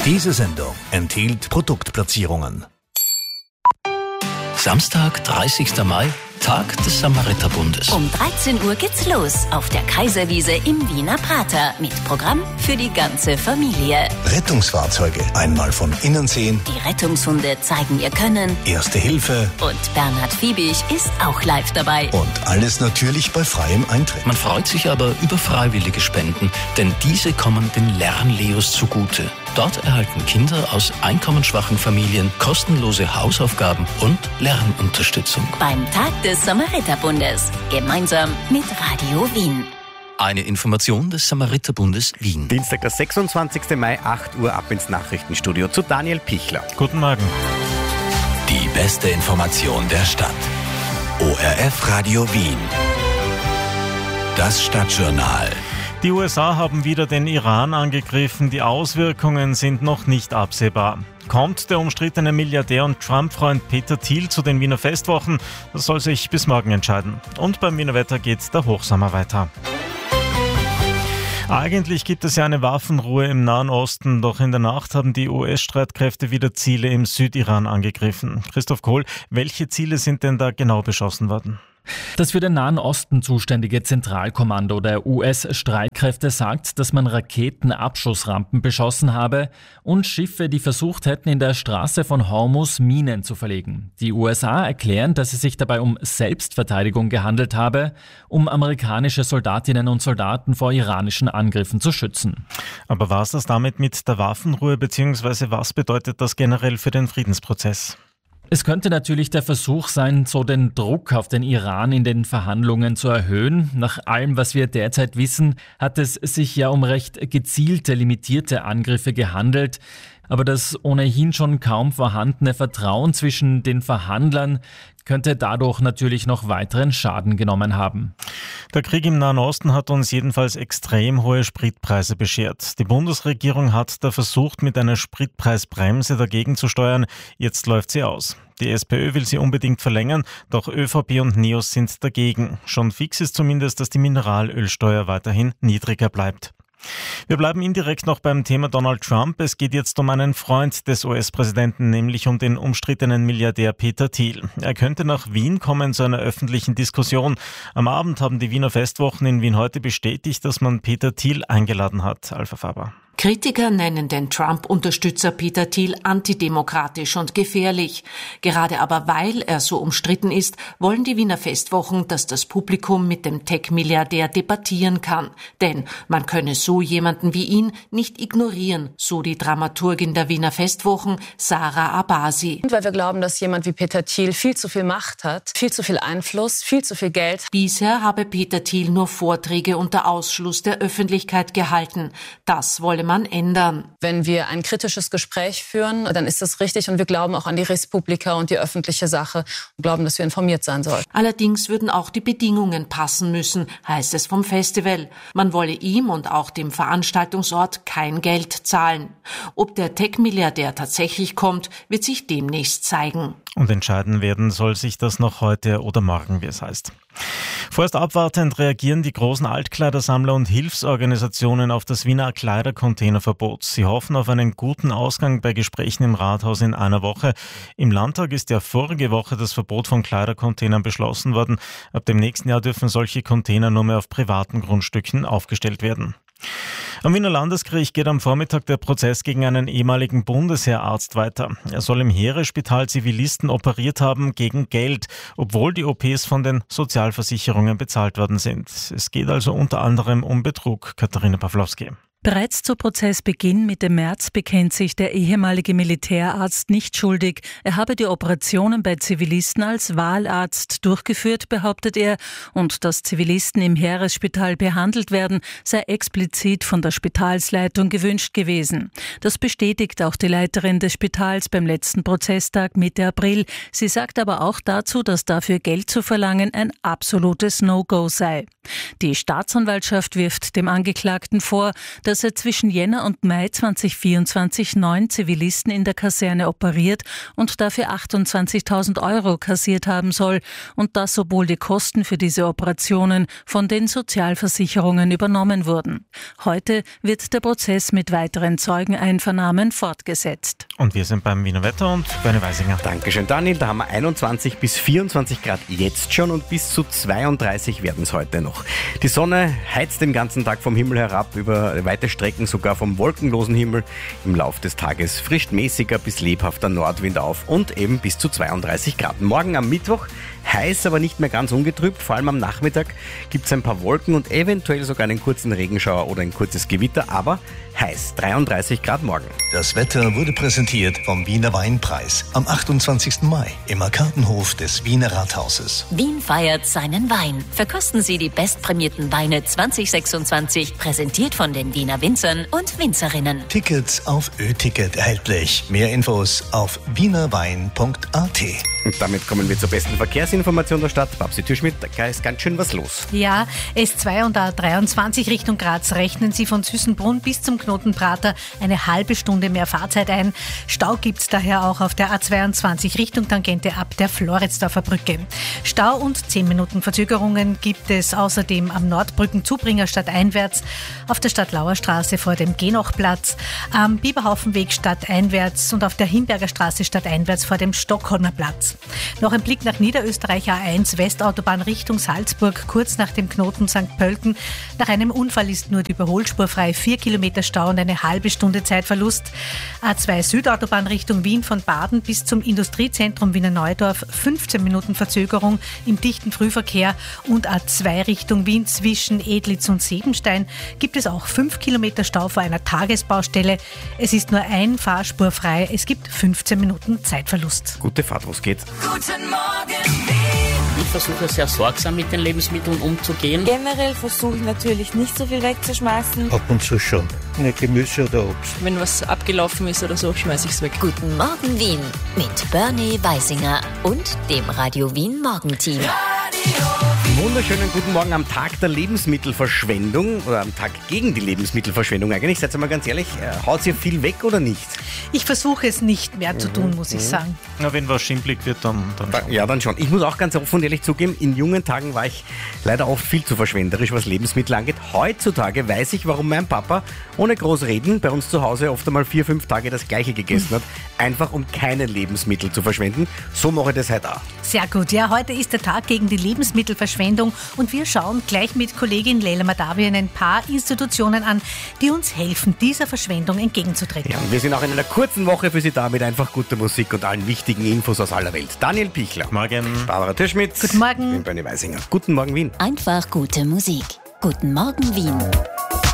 Diese Sendung enthielt Produktplatzierungen. Samstag, 30. Mai, Tag des Samariterbundes. Um 13 Uhr geht's los auf der Kaiserwiese im Wiener Prater mit Programm für die ganze Familie. Rettungsfahrzeuge einmal von innen sehen. Die Rettungshunde zeigen ihr Können. Erste Hilfe. Und Bernhard Fiebig ist auch live dabei. Und alles natürlich bei freiem Eintritt. Man freut sich aber über freiwillige Spenden, denn diese kommen den Lernleos zugute. Dort erhalten Kinder aus einkommensschwachen Familien kostenlose Hausaufgaben und Lernunterstützung. Beim Tag des Samariterbundes. Gemeinsam mit Radio Wien. Eine Information des Samariterbundes Wien. Dienstag, der 26. Mai, 8 Uhr, ab ins Nachrichtenstudio zu Daniel Pichler. Guten Morgen. Die beste Information der Stadt. ORF Radio Wien. Das Stadtjournal. Die USA haben wieder den Iran angegriffen. Die Auswirkungen sind noch nicht absehbar. Kommt der umstrittene Milliardär und Trump-Freund Peter Thiel zu den Wiener Festwochen? Das soll sich bis morgen entscheiden. Und beim Wiener Wetter geht der Hochsommer weiter. Eigentlich gibt es ja eine Waffenruhe im Nahen Osten, doch in der Nacht haben die US-Streitkräfte wieder Ziele im Südiran angegriffen. Christoph Kohl, welche Ziele sind denn da genau beschossen worden? Das für den Nahen Osten zuständige Zentralkommando der US-Streitkräfte sagt, dass man Raketenabschussrampen beschossen habe und Schiffe, die versucht hätten, in der Straße von Hormuz Minen zu verlegen. Die USA erklären, dass es sich dabei um Selbstverteidigung gehandelt habe, um amerikanische Soldatinnen und Soldaten vor iranischen Angriffen zu schützen. Aber war es das damit mit der Waffenruhe, beziehungsweise was bedeutet das generell für den Friedensprozess? Es könnte natürlich der Versuch sein, so den Druck auf den Iran in den Verhandlungen zu erhöhen. Nach allem, was wir derzeit wissen, hat es sich ja um recht gezielte, limitierte Angriffe gehandelt. Aber das ohnehin schon kaum vorhandene Vertrauen zwischen den Verhandlern könnte dadurch natürlich noch weiteren Schaden genommen haben. Der Krieg im Nahen Osten hat uns jedenfalls extrem hohe Spritpreise beschert. Die Bundesregierung hat da versucht, mit einer Spritpreisbremse dagegen zu steuern. Jetzt läuft sie aus. Die SPÖ will sie unbedingt verlängern, doch ÖVP und NEOS sind dagegen. Schon fix ist zumindest, dass die Mineralölsteuer weiterhin niedriger bleibt. Wir bleiben indirekt noch beim Thema Donald Trump. Es geht jetzt um einen Freund des US-Präsidenten, nämlich um den umstrittenen Milliardär Peter Thiel. Er könnte nach Wien kommen zu einer öffentlichen Diskussion. Am Abend haben die Wiener Festwochen in Wien heute bestätigt, dass man Peter Thiel eingeladen hat. Alpha Faber. Kritiker nennen den Trump-Unterstützer Peter Thiel antidemokratisch und gefährlich. Gerade aber weil er so umstritten ist, wollen die Wiener Festwochen, dass das Publikum mit dem Tech-Milliardär debattieren kann. Denn man könne so jemanden wie ihn nicht ignorieren, so die Dramaturgin der Wiener Festwochen, Sarah Abasi. Und weil wir glauben, dass jemand wie Peter Thiel viel zu viel Macht hat, viel zu viel Einfluss, viel zu viel Geld. Bisher habe Peter Thiel nur Vorträge unter Ausschluss der Öffentlichkeit gehalten. Das wolle man ändern. Wenn wir ein kritisches Gespräch führen, dann ist das richtig und wir glauben auch an die Respublika und die öffentliche Sache und glauben, dass wir informiert sein sollen. Allerdings würden auch die Bedingungen passen müssen, heißt es vom Festival. Man wolle ihm und auch dem Veranstaltungsort kein Geld zahlen. Ob der Tech-Milliardär tatsächlich kommt, wird sich demnächst zeigen. Und entscheiden werden soll sich das noch heute oder morgen, wie es heißt. Vorerst abwartend reagieren die großen Altkleidersammler und Hilfsorganisationen auf das Wiener Kleidercontainerverbot. Sie hoffen auf einen guten Ausgang bei Gesprächen im Rathaus in einer Woche. Im Landtag ist ja vorige Woche das Verbot von Kleidercontainern beschlossen worden. Ab dem nächsten Jahr dürfen solche Container nur mehr auf privaten Grundstücken aufgestellt werden. Am Wiener Landesgericht geht am Vormittag der Prozess gegen einen ehemaligen Bundesheerarzt weiter. Er soll im Heeresspital Zivilisten operiert haben gegen Geld, obwohl die OPs von den Sozialversicherungen bezahlt worden sind. Es geht also unter anderem um Betrug. Katharina Pawlowski. Bereits zu Prozessbeginn Mitte März bekennt sich der ehemalige Militärarzt nicht schuldig. Er habe die Operationen bei Zivilisten als Wahlarzt durchgeführt, behauptet er, und dass Zivilisten im Heeresspital behandelt werden, sei explizit von der Spitalsleitung gewünscht gewesen. Das bestätigt auch die Leiterin des Spitals beim letzten Prozesstag Mitte April. Sie sagt aber auch dazu, dass dafür Geld zu verlangen ein absolutes No-Go sei. Die Staatsanwaltschaft wirft dem Angeklagten vor, dass dass er zwischen Jänner und Mai 2024 9 Zivilisten in der Kaserne operiert und dafür 28.000 € kassiert haben soll. Und das, obwohl die Kosten für diese Operationen von den Sozialversicherungen übernommen wurden. Heute wird der Prozess mit weiteren Zeugeneinvernahmen fortgesetzt. Und wir sind beim Wiener Wetter und Bernie Weisinger. Dankeschön, Daniel. Da haben wir 21 bis 24 Grad jetzt schon und bis zu 32 werden es heute noch. Die Sonne heizt den ganzen Tag vom Himmel herab, über weite Strecken sogar vom wolkenlosen Himmel. Im Lauf des Tages frischt mäßiger bis lebhafter Nordwind auf und eben bis zu 32 Grad. Morgen am Mittwoch heiß, aber nicht mehr ganz ungetrübt. Vor allem am Nachmittag gibt es ein paar Wolken und eventuell sogar einen kurzen Regenschauer oder ein kurzes Gewitter, aber heiß, 33 Grad morgen. Das Wetter wurde präsentiert vom Wiener Weinpreis am 28. Mai im Arkadenhof des Wiener Rathauses. Wien feiert seinen Wein. Verkosten Sie die bestprämierten Weine 2026, präsentiert von den Wiener Winzern und Winzerinnen. Tickets auf Ö-Ticket erhältlich. Mehr Infos auf wienerwein.at. Und damit kommen wir zur besten Verkehrsinformation der Stadt. Babsi Türschmidt, da ist ganz schön was los. Ja, S2 und A23 Richtung Graz rechnen Sie von Süßenbrunn bis zum Knoten Prater eine halbe Stunde mehr Fahrzeit ein. Stau gibt's daher auch auf der A22 Richtung Tangente ab der Floridsdorfer Brücke. Stau und 10 Minuten Verzögerungen gibt es außerdem am Nordbrücken-Zubringer stadteinwärts, auf der Stadtlauer Straße vor dem Genochplatz, am Biberhaufenweg stadteinwärts und auf der Himberger Straße stadteinwärts vor dem Stockholmer Platz. Noch ein Blick nach Niederösterreich A1 Westautobahn Richtung Salzburg, kurz nach dem Knoten St. Pölten. Nach einem Unfall ist nur die Überholspur frei, 4 Kilometer Stau und eine halbe Stunde Zeitverlust. A2 Südautobahn Richtung Wien von Baden bis zum Industriezentrum Wiener Neudorf, 15 Minuten Verzögerung im dichten Frühverkehr. Und A2 Richtung Wien zwischen Edlitz und Sebenstein gibt es auch 5 Kilometer Stau vor einer Tagesbaustelle. Es ist nur ein Fahrspur frei, es gibt 15 Minuten Zeitverlust. Gute Fahrt, los geht's. Guten Morgen, Wien. Ich versuche sehr sorgsam mit den Lebensmitteln umzugehen. Generell versuche ich natürlich nicht so viel wegzuschmeißen. Ab und zu schon. Gemüse oder Obst. Wenn was abgelaufen ist oder so, schmeiße ich es weg. Guten Morgen Wien mit Bernie Weisinger und dem Radio Wien Morgenteam. Wunderschönen guten Morgen am Tag der Lebensmittelverschwendung oder am Tag gegen die Lebensmittelverschwendung eigentlich. Seid ihr mal ganz ehrlich, haut ihr viel weg oder nicht? Ich versuche es nicht mehr zu tun, muss ich sagen. Na, wenn was schimpflich wird, dann schon. Ja, dann schon. Ich muss auch ganz offen und ehrlich zugeben, in jungen Tagen war ich leider oft viel zu verschwenderisch, was Lebensmittel angeht. Heutzutage weiß ich, warum mein Papa ohne groß reden bei uns zu Hause oft einmal 4-5 Tage das Gleiche gegessen hat. Einfach um keine Lebensmittel zu verschwenden. So mache ich das heute auch. Sehr gut. Ja, heute ist der Tag gegen die Lebensmittelverschwendung und wir schauen gleich mit Kollegin Leila Madawi ein paar Institutionen an, die uns helfen, dieser Verschwendung entgegenzutreten. Ja, und wir sind auch in einer kurzen Woche für Sie da mit einfach guter Musik und allen wichtigen Infos aus aller Welt. Daniel Pichler. Morgen. Barbara Türschmidt. Guten Morgen. Ich bin Bernie Weisinger. Guten Morgen, Wien. Einfach gute Musik. Guten Morgen Wien.